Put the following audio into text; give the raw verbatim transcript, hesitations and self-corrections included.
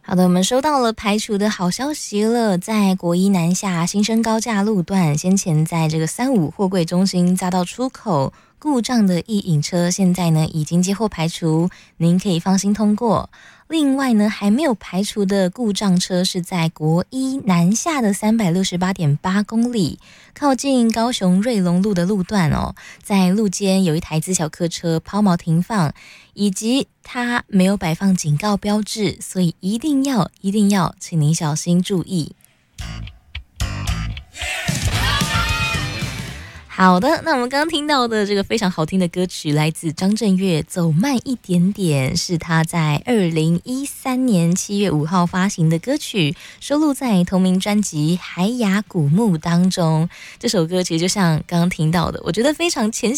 好的，我们收到了排除的好消息了。在国一南下新生高架路段，先前在这个三五货柜中心匝道出口故障的一引车，现在呢已经接获排除，您可以放心通过。另外呢，还没有排除的故障车是在国一南下的 三百六十八点八 公里，靠近高雄瑞隆路的路段哦，在路肩有一台自小客车抛锚停放，以及它没有摆放警告标志，所以一定要一定要请您小心注意。好的，那我们刚刚听到的这个非常好听的歌曲来自张震岳，走慢一点点，是他在二零一三年七月五号发行的歌曲，收录在同名专辑《海雅古墓》当中。这首歌其实就像刚刚听到的，我觉得非常浅